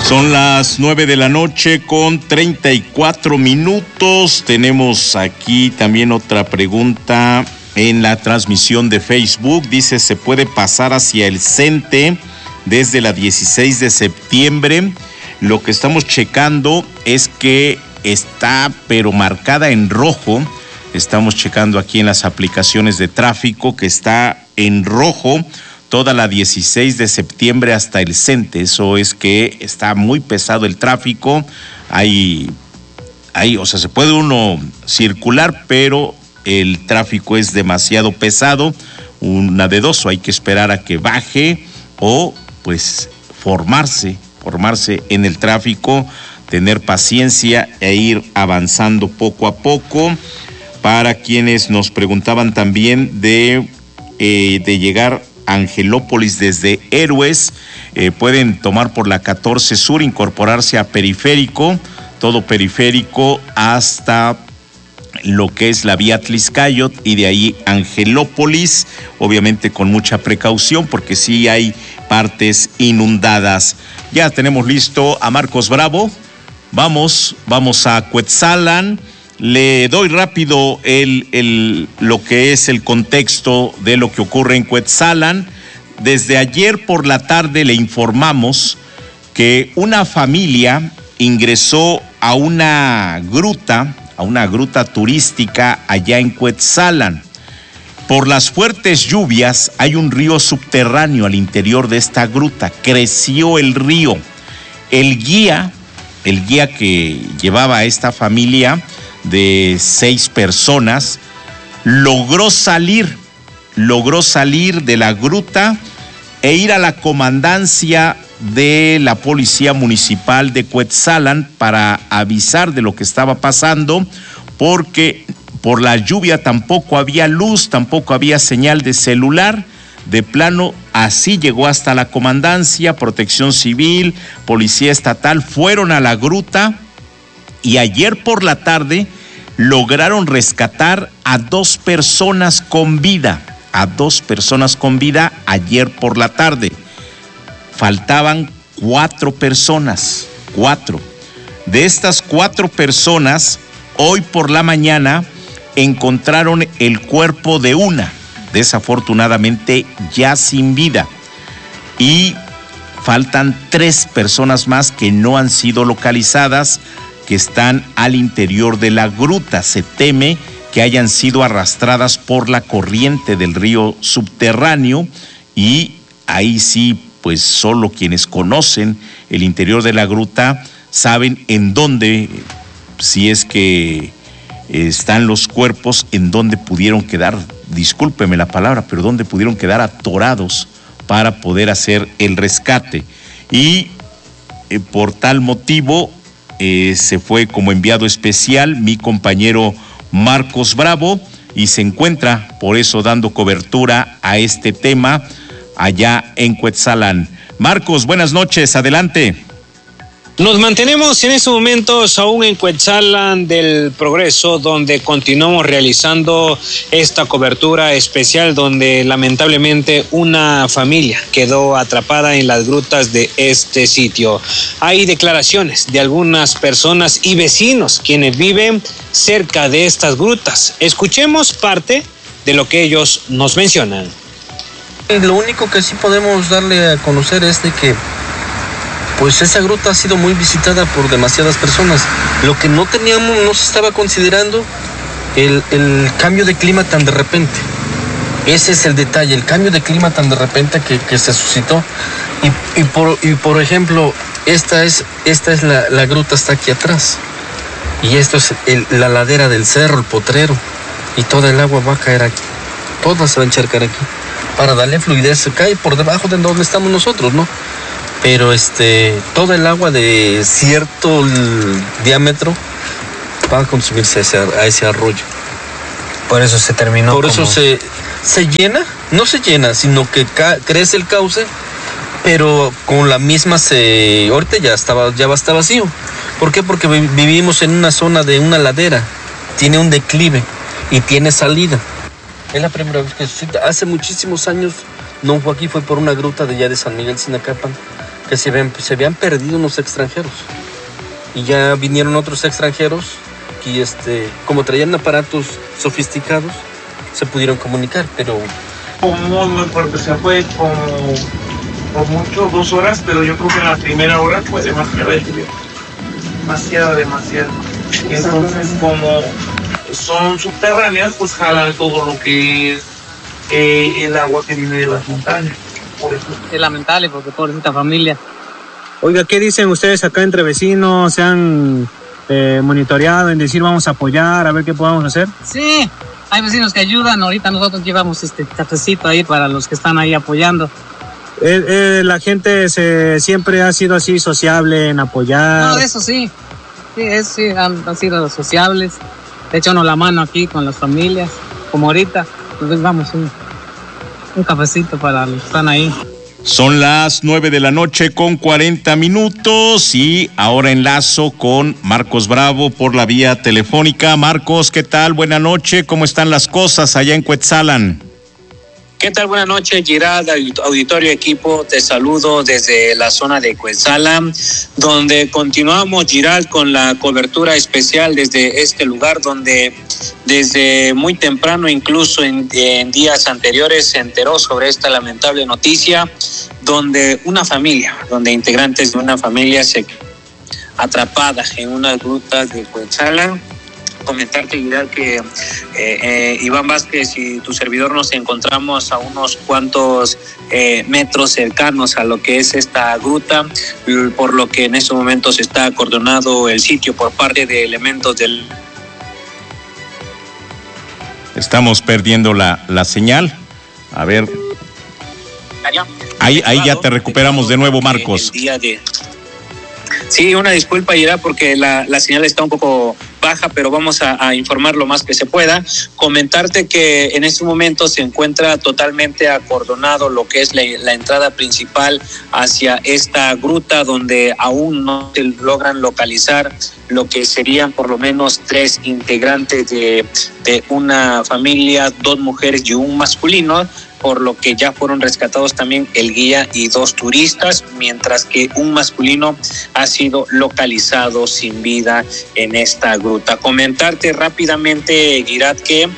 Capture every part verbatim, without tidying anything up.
Son las nueve de la noche con treinta y cuatro minutos. Tenemos aquí también otra pregunta en la transmisión de Facebook. Dice, ¿se puede pasar hacia el CENTE desde la dieciséis de septiembre? Lo que estamos checando es que está pero marcada en rojo. Estamos checando aquí en las aplicaciones de tráfico que está en rojo toda la dieciséis de septiembre hasta el CENTE. Eso es que está muy pesado el tráfico. Hay, hay, o sea, se puede uno circular, pero el tráfico es demasiado pesado. Una de dos, o hay que esperar a que baje o pues formarse, formarse en el tráfico, tener paciencia e ir avanzando poco a poco. Para quienes nos preguntaban también de, eh, de llegar Angelópolis desde Héroes, eh, pueden tomar por la catorce Sur, incorporarse a Periférico, todo Periférico hasta lo que es la vía Tliscayot y de ahí Angelópolis, obviamente con mucha precaución porque sí hay partes inundadas. Ya tenemos listo a Marcos Bravo, vamos, vamos a Cuetzalan. Le doy rápido el, el, lo que es el contexto de lo que ocurre en Cuetzalan. Desde ayer por la tarde le informamos que una familia ingresó a una gruta, a una gruta turística allá en Cuetzalan. Por las fuertes lluvias hay un río subterráneo al interior de esta gruta. Creció el río. El guía, el guía que llevaba a esta familia de seis personas, logró salir, logró salir de la gruta e ir a la comandancia de la Policía Municipal de Cuetzalan para avisar de lo que estaba pasando, porque por la lluvia tampoco había luz, tampoco había señal de celular. De plano, así llegó hasta la comandancia, Protección Civil, Policía Estatal, fueron a la gruta. Y ayer por la tarde lograron rescatar a dos personas con vida, a dos personas con vida ayer por la tarde. Faltaban cuatro personas, cuatro. De estas cuatro personas, hoy por la mañana encontraron el cuerpo de una, desafortunadamente ya sin vida. Y faltan tres personas más que no han sido localizadas, que están al interior de la gruta. Se teme que hayan sido arrastradas por la corriente del río subterráneo y ahí sí, pues solo quienes conocen el interior de la gruta saben en dónde, si es que están los cuerpos, en dónde pudieron quedar, discúlpeme la palabra, pero dónde pudieron quedar atorados para poder hacer el rescate. Y eh, por tal motivo, Eh, se fue como enviado especial mi compañero Marcos Bravo y se encuentra por eso dando cobertura a este tema allá en Cuetzalan. Marcos, buenas noches, adelante. Nos mantenemos en estos momentos aún en Cuetzalan del Progreso, donde continuamos realizando esta cobertura especial, donde lamentablemente una familia quedó atrapada en las grutas de este sitio. Hay declaraciones de algunas personas y vecinos quienes viven cerca de estas grutas. Escuchemos parte de lo que ellos nos mencionan. Lo único que sí podemos darle a conocer es de que pues esa gruta ha sido muy visitada por demasiadas personas. Lo que no teníamos, no se estaba considerando el, el cambio de clima tan de repente. Ese es el detalle, el cambio de clima tan de repente que, que se suscitó. Y, y, por, y por ejemplo, esta es, esta es la, la gruta, está aquí atrás. Y esto es el, la ladera del cerro, el potrero. Y toda el agua va a caer aquí. Toda se va a encharcar aquí. Para darle fluidez, se cae por debajo de donde estamos nosotros, ¿no? Pero este, todo el agua de cierto diámetro va a consumirse a ese, a ese arroyo. Por eso se terminó. Por como... eso se, se llena, no se llena, sino que ca- crece el cauce, pero con la misma se, ahorita ya estaba, ya va a estar vacío. ¿Por qué? Porque vivimos en una zona de una ladera, tiene un declive y tiene salida. Es la primera vez que suscita. Hace muchísimos años no fue aquí, fue por una gruta de allá de San Miguel Sinacapan, que se habían, se habían perdido unos extranjeros. Y ya vinieron otros extranjeros y este, como traían aparatos sofisticados, se pudieron comunicar, pero... Muy, muy fuerte, se fue como por mucho dos horas, pero yo creo que en la primera hora fue demasiado lluvia. Demasiado, demasiado. Entonces, como son subterráneas, pues jalan todo lo que es eh, el agua que viene de las montañas. Por eso. Es lamentable porque pobrecita familia. Oiga, ¿qué dicen ustedes acá entre vecinos? ¿Se han eh, monitoreado en decir vamos a apoyar, a ver qué podamos hacer? Sí, hay vecinos que ayudan. Ahorita nosotros llevamos este cafecito ahí para los que están ahí apoyando. Eh, eh, la gente se, siempre ha sido así sociable en apoyar. No, eso sí. Sí, es, sí han, han sido sociables. De hecho, no la mano aquí con las familias, como ahorita. Entonces vamos un, un cafecito para los que están ahí. Son las nueve de la noche con cuarenta minutos y ahora enlazo con Marcos Bravo por la vía telefónica. Marcos, ¿qué tal? Buenas noches, ¿cómo están las cosas allá en Cuetzalan? ¿Qué tal? Buenas noches, Girard, auditorio, equipo, te saludo desde la zona de Cuetzalan, donde continuamos, Girard, con la cobertura especial desde este lugar, donde desde muy temprano, incluso en, en días anteriores, se enteró sobre esta lamentable noticia, donde una familia, donde integrantes de una familia se atrapada en unas grutas de Cuetzalan. Comentarte, Girard, que eh, eh, Iván Vázquez y tu servidor nos encontramos a unos cuantos eh, metros cercanos a lo que es esta gruta, por lo que en estos momentos está acordonado el sitio por parte de elementos del... Estamos perdiendo la, la señal. A ver. Ahí, ahí ya te recuperamos de nuevo, Marcos. El día de... Sí, una disculpa, Girard, porque la, la señal está un poco baja, pero vamos a, a informar lo más que se pueda. Comentarte que en este momento se encuentra totalmente acordonado lo que es la, la entrada principal hacia esta gruta, donde aún no se logran localizar lo que serían por lo menos tres integrantes de, de una familia, dos mujeres y un masculino, por lo que ya fueron rescatados también el guía y dos turistas, mientras que un masculino ha sido localizado sin vida en esta gruta. Comentarte rápidamente, Girard, que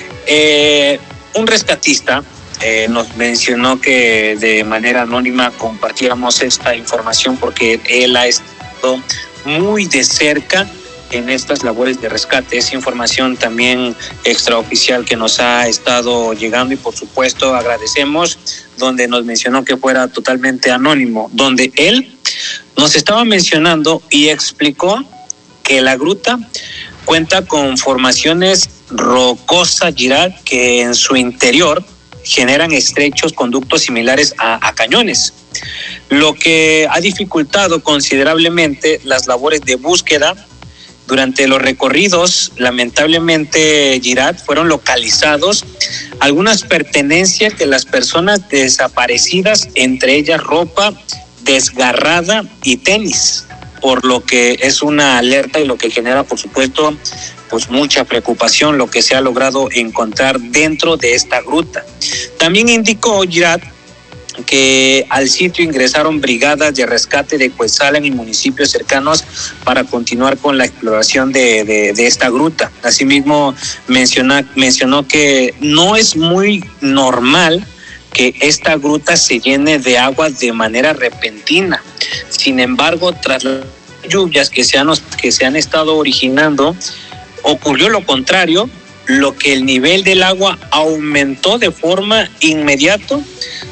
eh, un rescatista eh, nos mencionó que de manera anónima compartíamos esta información porque él ha estado muy de cerca en estas labores de rescate. Es información también extraoficial que nos ha estado llegando y por supuesto agradecemos, donde nos mencionó que fuera totalmente anónimo, donde él nos estaba mencionando y explicó que la gruta cuenta con formaciones rocosas, Girard, que en su interior generan estrechos conductos similares a, a cañones, lo que ha dificultado considerablemente las labores de búsqueda. Durante los recorridos, lamentablemente, Girard, fueron localizados algunas pertenencias de las personas desaparecidas, entre ellas ropa desgarrada y tenis, por lo que es una alerta y lo que genera, por supuesto, pues mucha preocupación lo que se ha logrado encontrar dentro de esta gruta. También indicó, Girard, que al sitio ingresaron brigadas de rescate de Cuetzalan y municipios cercanos para continuar con la exploración de, de, de esta gruta. Asimismo, menciona, mencionó que no es muy normal que esta gruta se llene de agua de manera repentina. Sin embargo, tras las lluvias que se han, que se han estado originando, ocurrió lo contrario, lo que el nivel del agua aumentó de forma inmediata,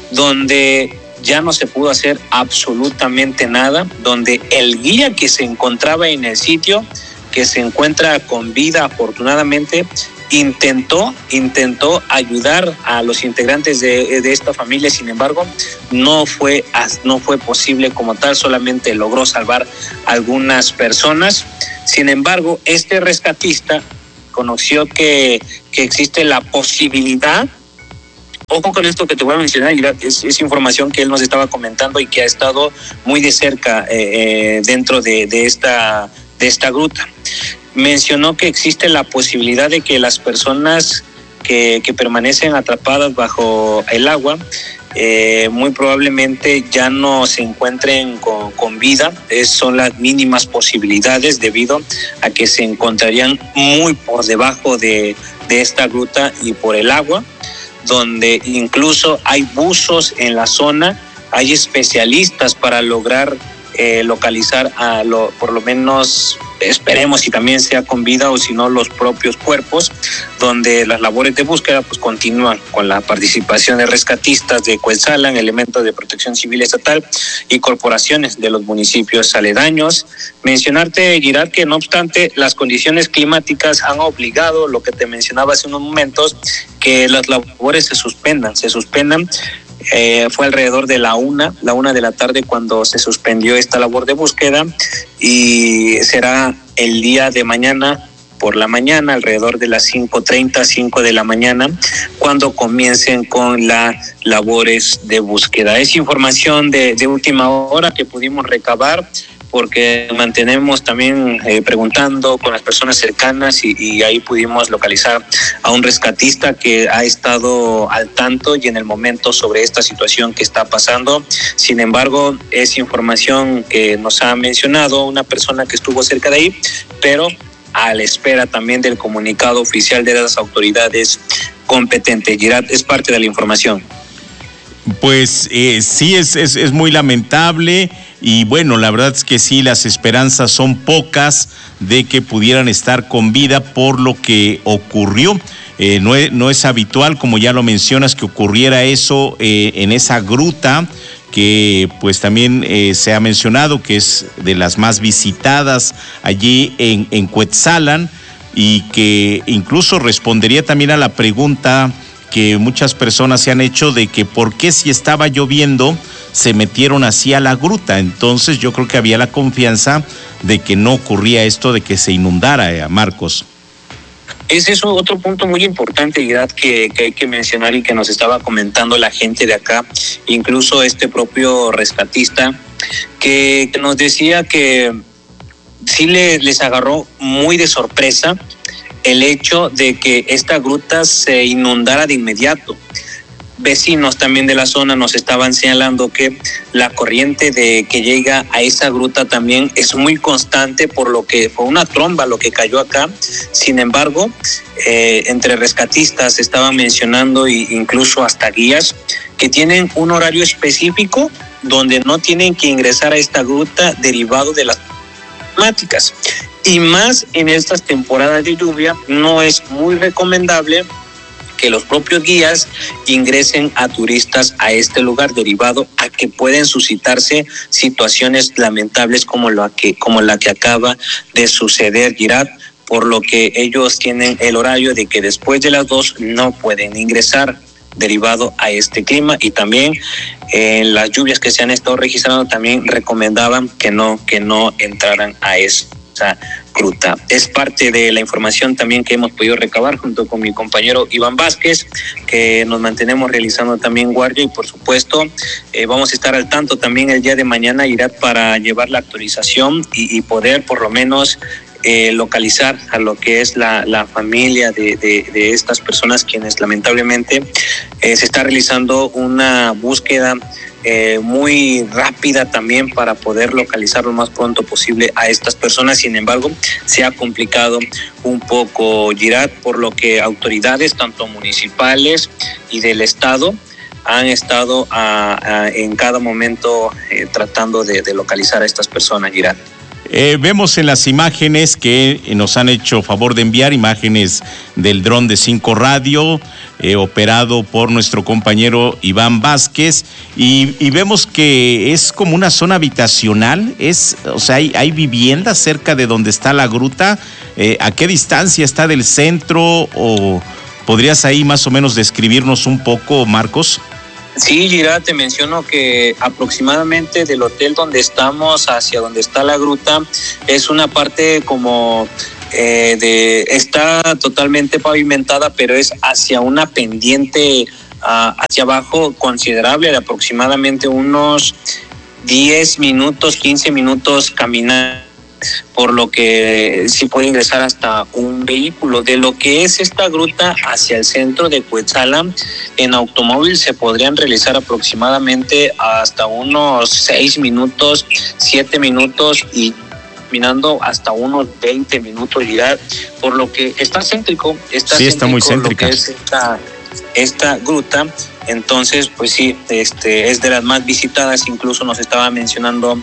donde ya no se pudo hacer absolutamente nada, donde el guía que se encontraba en el sitio, que se encuentra con vida afortunadamente, intentó, intentó ayudar a los integrantes de, de esta familia, sin embargo, no fue, no fue posible como tal, solamente logró salvar algunas personas. Sin embargo, este rescatista conoció que, que existe la posibilidad. Ojo con esto que te voy a mencionar, es, es información que él nos estaba comentando y que ha estado muy de cerca eh, dentro de, de, esta, de esta gruta. Mencionó que existe la posibilidad de que las personas que, que permanecen atrapadas bajo el agua eh, muy probablemente ya no se encuentren con, con vida. Es, son las mínimas posibilidades debido a que se encontrarían muy por debajo de, de esta gruta y por el agua, donde incluso hay buzos en la zona, hay especialistas para lograr eh, localizar a lo, por lo menos, esperemos si también sea con vida o si no los propios cuerpos, donde las labores de búsqueda pues continúan con la participación de rescatistas de Cuetzalan, elementos de protección civil estatal y corporaciones de los municipios aledaños. Mencionarte, Girard, que no obstante las condiciones climáticas han obligado, lo que te mencionaba hace unos momentos, que las labores se suspendan, se suspendan. Eh, fue alrededor de la una, la una de la tarde cuando se suspendió esta labor de búsqueda, y será el día de mañana por la mañana, alrededor de las cinco treinta, cinco de la mañana, cuando comiencen con las labores de búsqueda. Es información de, de última hora que pudimos recabar, porque mantenemos también eh, preguntando con las personas cercanas y, y ahí pudimos localizar a un rescatista que ha estado al tanto y en el momento sobre esta situación que está pasando. Sin embargo, es información que nos ha mencionado una persona que estuvo cerca de ahí, pero a la espera también del comunicado oficial de las autoridades competentes. Girard, es parte de la información. Pues eh, sí, es, es, es muy lamentable y bueno, la verdad es que sí, las esperanzas son pocas de que pudieran estar con vida por lo que ocurrió. Eh, no, es, no es habitual, como ya lo mencionas, que ocurriera eso eh, en esa gruta que pues también eh, se ha mencionado que es de las más visitadas allí en, en Cuetzalan, y que incluso respondería también a la pregunta que muchas personas se han hecho de que por qué si estaba lloviendo se metieron así a la gruta. Entonces yo creo que había la confianza de que no ocurría esto de que se inundara, eh, Marcos. Ese es otro punto muy importante, Girard, que, que hay que mencionar y que nos estaba comentando la gente de acá, incluso este propio rescatista, que, que nos decía que sí le, les agarró muy de sorpresa el hecho de que esta gruta se inundara de inmediato. Vecinos también de la zona nos estaban señalando que la corriente de que llega a esa gruta también es muy constante, por lo que fue una tromba lo que cayó acá. Sin embargo, eh, entre rescatistas estaban mencionando, e incluso hasta guías, que tienen un horario específico donde no tienen que ingresar a esta gruta derivado de las climáticas. Y más en estas temporadas de lluvia, no es muy recomendable que los propios guías ingresen a turistas a este lugar, derivado a que pueden suscitarse situaciones lamentables como la que, como la que acaba de suceder, Girard, por lo que ellos tienen el horario de que después de las dos no pueden ingresar derivado a este clima. Y también en eh, las lluvias que se han estado registrando también recomendaban que no, que no entraran a eso. Gruta. Es parte de la información también que hemos podido recabar junto con mi compañero Iván Vázquez, que nos mantenemos realizando también guardia, y por supuesto eh, vamos a estar al tanto también el día de mañana, Irad, para llevar la actualización y, y poder por lo menos eh, localizar a lo que es la, la familia de, de, de estas personas, quienes lamentablemente eh, se está realizando una búsqueda Eh, muy rápida también para poder localizar lo más pronto posible a estas personas. Sin embargo, se ha complicado un poco, Girard, por lo que autoridades tanto municipales y del estado han estado a, a, en cada momento eh, tratando de, de localizar a estas personas, Girard. Eh, vemos en las imágenes que nos han hecho favor de enviar, imágenes del dron de cinco Radio, eh, operado por nuestro compañero Iván Vázquez, y, y vemos que es como una zona habitacional, es, o sea, hay, hay viviendas cerca de donde está la gruta. Eh, ¿a qué distancia está del centro? ¿O podrías ahí más o menos describirnos un poco, Marcos? Sí, Girard, te menciono que aproximadamente del hotel donde estamos hacia donde está la gruta es una parte como eh, de está totalmente pavimentada, pero es hacia una pendiente uh, hacia abajo considerable, de aproximadamente unos diez minutos, quince minutos caminando por lo que sí puede ingresar hasta un vehículo. De lo que es esta gruta hacia el centro de Cuetzalan, en automóvil se podrían realizar aproximadamente hasta unos seis minutos, siete minutos y caminando hasta unos veinte minutos llegar, por lo que está céntrico, está, sí, está muy céntrica. Lo que es esta, esta gruta. Entonces, pues sí, este es de las más visitadas. Incluso nos estaba mencionando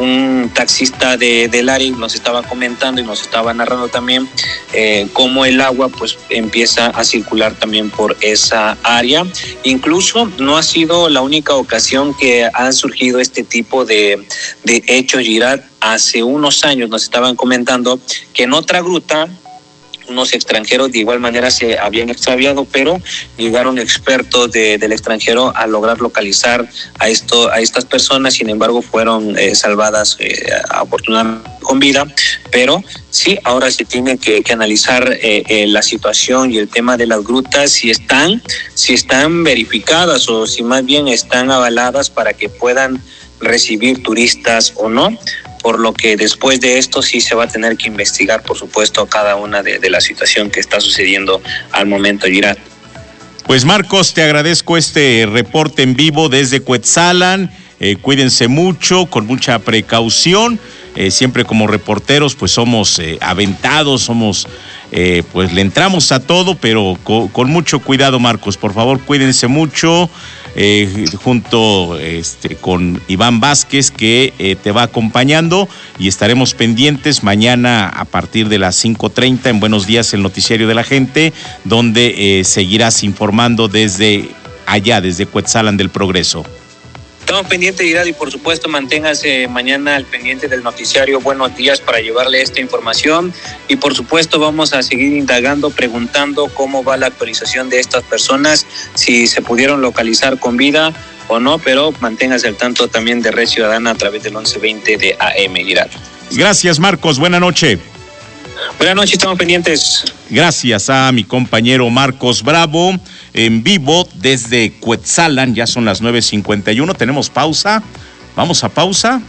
un taxista de, del área, nos estaba comentando y nos estaba narrando también eh, cómo el agua pues empieza a circular también por esa área. Incluso no ha sido la única ocasión que han surgido este tipo de, de hechos, Girat. Hace unos años nos estaban comentando que en otra gruta unos extranjeros de igual manera se habían extraviado, pero llegaron expertos de, del extranjero a lograr localizar a esto a estas personas. Sin embargo, fueron eh, salvadas eh, afortunadamente con vida, pero sí, ahora se tiene que, que analizar eh, eh, la situación y el tema de las grutas, si están, si están verificadas o si más bien están avaladas para que puedan recibir turistas o no. Por lo que después de esto sí se va a tener que investigar, por supuesto, cada una de, de la situación que está sucediendo al momento, Girat. Pues Marcos, te agradezco este reporte en vivo desde Cuetzalan. Eh, cuídense mucho, con mucha precaución. Eh, siempre como reporteros pues somos eh, aventados, somos eh, pues le entramos a todo, pero co- con mucho cuidado, Marcos. Por favor, cuídense mucho. Eh, junto este, con Iván Vázquez, que eh, te va acompañando, y estaremos pendientes mañana a partir de las cinco treinta en Buenos Días, el noticiario de la gente, donde eh, seguirás informando desde allá, desde Cuetzalan del Progreso. Estamos pendientes, Girat, y por supuesto manténgase mañana al pendiente del noticiario Buenos Días para llevarle esta información, y por supuesto vamos a seguir indagando, preguntando cómo va la actualización de estas personas, si se pudieron localizar con vida o no, pero manténgase al tanto también de Red Ciudadana a través del once veinte de A M, Girat. Gracias, Marcos, buena noche. Buenas noches, estamos pendientes. Gracias a mi compañero Marcos Bravo, en vivo desde Cuetzalan. Ya son las nueve cincuenta y uno, tenemos pausa, vamos a pausa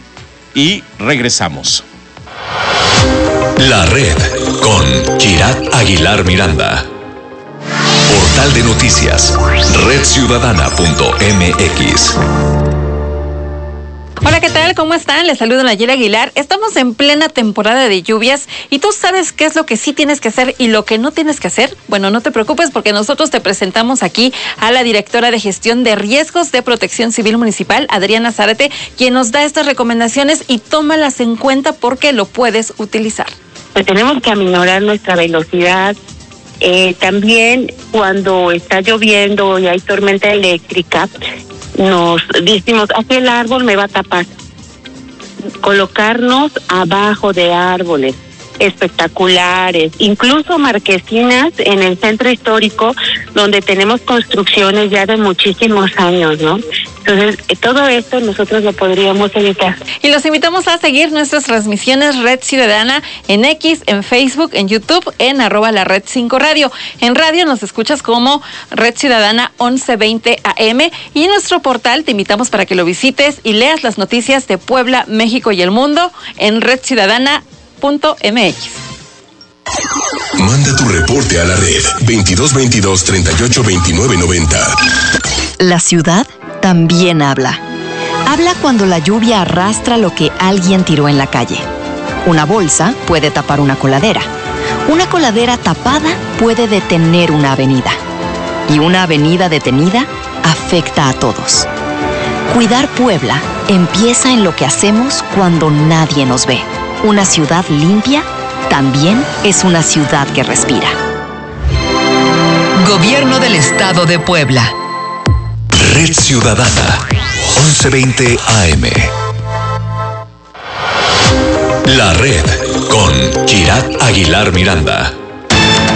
y regresamos. La Red con Girat Aguilar Miranda. Portal de noticias, red ciudadana punto m x. Hola, ¿qué tal? ¿Cómo están? Les saludo Nayeli Aguilar. Estamos en plena temporada de lluvias y tú sabes qué es lo que sí tienes que hacer y lo que no tienes que hacer. Bueno, no te preocupes porque nosotros te presentamos aquí a la directora de Gestión de Riesgos de Protección Civil Municipal, Adriana Zárate, quien nos da estas recomendaciones y tómalas en cuenta porque lo puedes utilizar. Pues tenemos que aminorar nuestra velocidad. Eh, también cuando está lloviendo y hay tormenta eléctrica, nos decimos, aquel árbol me va a tapar. Colocarnos abajo de árboles espectaculares, incluso marquesinas en el centro histórico donde tenemos construcciones ya de muchísimos años, ¿no? Entonces, todo esto nosotros lo podríamos evitar. Y los invitamos a seguir nuestras transmisiones Red Ciudadana en X, en Facebook, en YouTube, en arroba la Red cinco Radio. En radio nos escuchas como Red Ciudadana once veinte A M, y en nuestro portal te invitamos para que lo visites y leas las noticias de Puebla, México y el mundo en red ciudadana punto m x. Manda tu reporte a la red veintidós veintidós treinta y ocho veintinueve noventa. La ciudad también habla. Habla cuando la lluvia arrastra lo que alguien tiró en la calle. Una bolsa puede tapar una coladera. Una coladera tapada puede detener una avenida. Y una avenida detenida afecta a todos. Cuidar Puebla empieza en lo que hacemos cuando nadie nos ve. Una ciudad limpia también es una ciudad que respira. Gobierno del Estado de Puebla. Red Ciudadana, once veinte A M. La Red con Girat Aguilar Miranda.